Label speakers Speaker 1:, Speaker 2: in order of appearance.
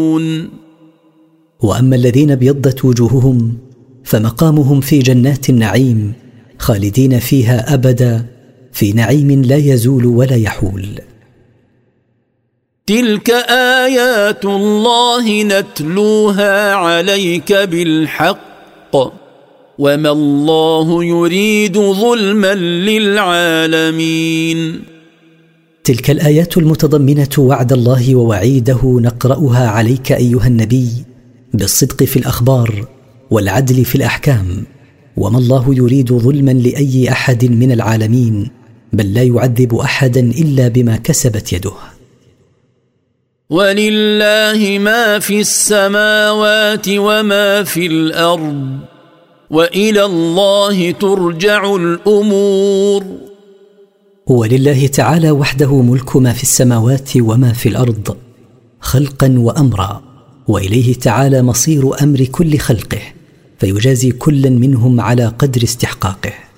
Speaker 1: وأما الذين ابيضت وجوههم فمقامهم في جنات النعيم خالدين فيها أبدا في نعيم لا يزول ولا يحول.
Speaker 2: تلك آيات الله نتلوها عليك بالحق وما الله يريد ظلما للعالمين.
Speaker 1: تلك الآيات المتضمنة وعد الله ووعيده نقرأها عليك أيها النبي بالصدق في الأخبار والعدل في الأحكام، وما الله يريد ظلما لأي أحد من العالمين، بل لا يعذب أحدا إلا بما كسبت يده.
Speaker 2: ولله ما في السماوات وما في الأرض وإلى الله ترجع الأمور.
Speaker 1: ولله تعالى وحده ملك ما في السماوات وما في الأرض خلقا وأمرا، وإليه تعالى مصير أمر كل خلقه، فيجازي كلا منهم على قدر استحقاقه.